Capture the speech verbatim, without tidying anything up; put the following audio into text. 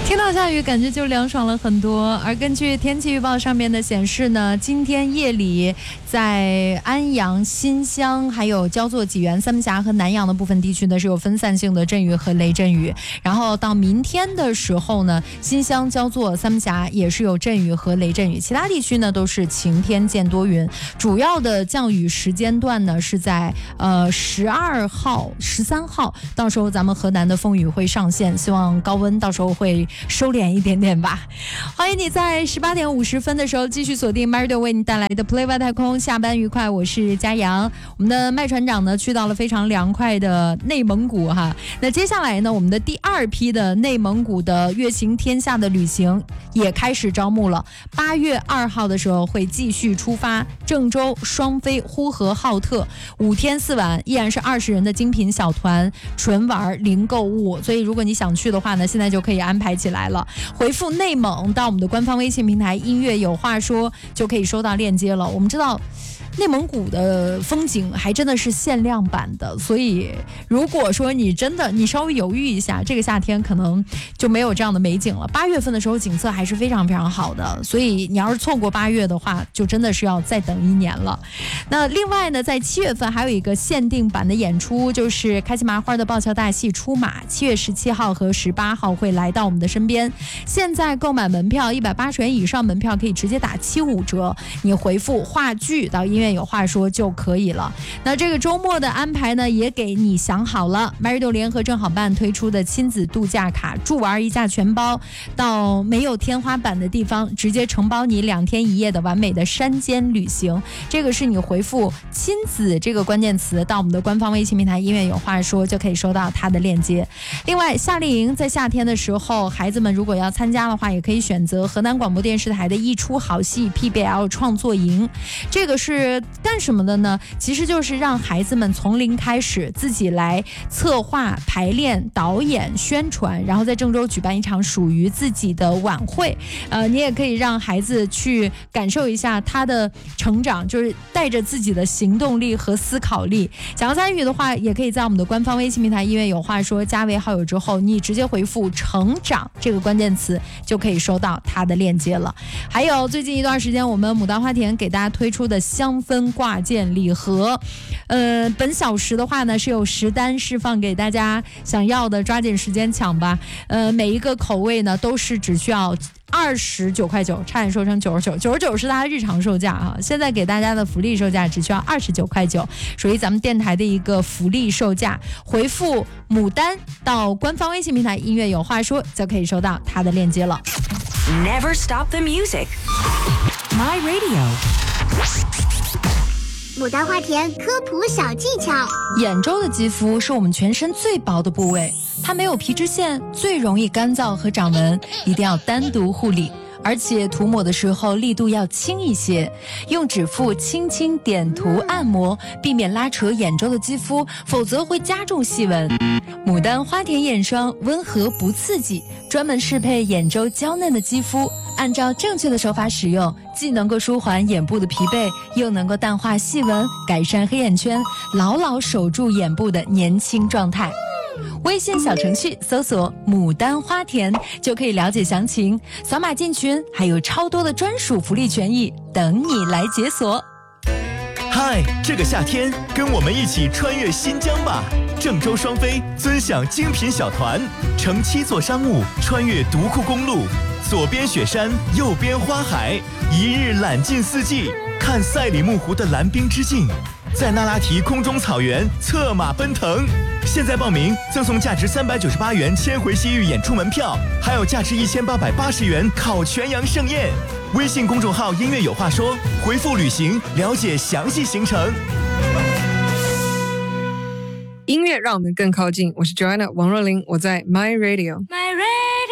听到下雨感觉就凉爽了很多。而根据天气预报上面的显示呢，今天夜里在安阳、新乡还有焦作、济源、三门峡和南阳的部分地区呢是有分散性的阵雨和雷阵雨，然后到明天的时候呢，新乡、焦作、三门峡也是有阵雨和雷阵雨，其他地区呢都是晴天见多云。主要的降雨时间段呢是在呃十二号、十三号，到时候咱们河南的风雨会上线，希望高温到时候会收敛一点点吧。欢迎你在十八点五十分的时候继续锁定 Marido 为你带来的 Play 外太空，下班愉快，我是嘉阳。我们的麦船长呢去到了非常凉快的内蒙古哈。那接下来呢，我们的第二批的内蒙古的月行天下的旅行也开始招募了。八月二号的时候会继续出发，郑州、双飞、呼和浩特，五天四晚，依然是二十人的精品小团，纯玩零购物。所以如果你想去的话呢，现在就可以安排起来了。回复内蒙到我们的官方微信平台音乐有话说，就可以收到链接了。我们知道内蒙古的风景还真的是限量版的，所以如果说你真的你稍微犹豫一下，这个夏天可能就没有这样的美景了。八月份的时候景色还是非常非常好的，所以你要是错过八月的话，就真的是要再等一年了。那另外呢，在七月份还有一个限定版的演出，就是开心麻花的爆笑大戏出马，七月十七号和十八号会来到我们的身边。现在购买门票一百八十元以上门票可以直接打七五折，你回复话剧到音乐有话说就可以了。那这个周末的安排呢，也给你想好了。Marido 联合正好办推出的亲子度假卡，住玩一价全包，到没有天花板的地方，直接承包你两天一夜的完美的山间旅行。这个是你回复亲子这个关键词到我们的官方微信平台音乐有话说，就可以收到它的链接。另外，夏令营在夏天的时候，孩子们如果要参加的话，也可以选择河南广播电视台的一出好戏 P B L 创作营。这个是干什么的呢？其实就是让孩子们从零开始，自己来策划、排练、导演、宣传，然后在郑州举办一场属于自己的晚会。呃，你也可以让孩子去感受一下他的成长，就是带着自己的行动力和思考力。想要参与的话，也可以在我们的官方微信平台音乐有话说加为好友之后，你直接回复成长这个关键词，就可以收到它的链接了。还有最近一段时间，我们牡丹花田给大家推出的香氛挂件礼盒，呃，本小时的话呢是有十单释放给大家，想要的抓紧时间抢吧。呃，每一个口味呢都是只需要二十九块九，差点说成九十九，九十九是它的日常售价啊。现在给大家的福利售价只需要二十九块九，属于咱们电台的一个福利售价。回复牡丹到官方微信平台音乐有话说，就可以收到它的链接了。 Never stop the music. My radio. 牡丹花田科普小技巧。 眼周的肌肤是我们全身最薄的部位，它没有皮脂腺，最容易干燥和长纹，一定要单独护理。而且涂抹的时候力度要轻一些，用指腹轻轻点涂按摩，避免拉扯眼周的肌肤，否则会加重细纹。牡丹花田眼霜温和不刺激，专门适配眼周娇嫩的肌肤，按照正确的手法使用，既能够舒缓眼部的疲惫，又能够淡化细纹，改善黑眼圈，牢牢守住眼部的年轻状态。微信小程序搜索牡丹花田就可以了解详情，扫码进群，还有超多的专属福利权益等你来解锁。 嗨，这个夏天跟我们一起穿越新疆吧！郑州双飞尊享精品小团，乘七座商务穿越独库公路，左边雪山，右边花海，一日揽尽四季，看赛里木湖的蓝冰之境，在那拉提空中草原策马奔腾。现在报名赠送价值三百九十八元千回西域演出门票，还有价值一千八百八十元烤全羊盛宴。微信公众号音乐有话说，回复旅行了解详细行程。 音乐让我们更靠近，我是 Joanna 王若琳，我在 My Radio。